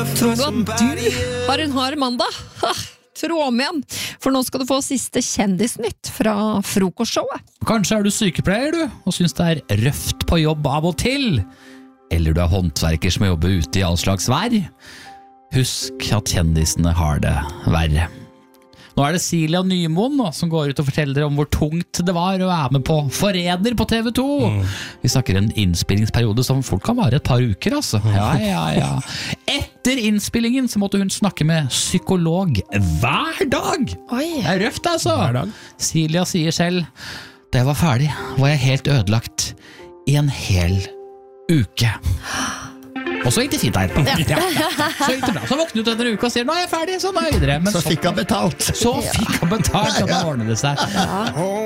Tror du at du har en hard mandag? Ha, tro om igjen, for nå skal du få siste kjendisnytt fra frokostshowet. Kanskje du sykepleier du, og synes det røft på jobb av og til. Eller du håndverker som jobber ute i all slags vær. Husk at kjendisene har det verre. Nå det Silja Nymoen som går ut og forteller om hvor tungt det var å være med på Forræder på TV 2. Vi snakker en innspillingsperiode som fort kan vare et par uker, altså. Ja. Etter innspillingen så måtte hun snakke med psykolog hver dag. Oi. Det røft, altså. Hver dag. Silja sier selv, da jeg var ferdig, var jeg helt ødelagt i en hel uke. Og så gikk det fint her. Så gikk det bra. Så våknet du denne uka og sier, nå jeg ferdig, så nå jeg videre. Men Så fikk han betalt. så fikk han betalt, og da ordnet det seg.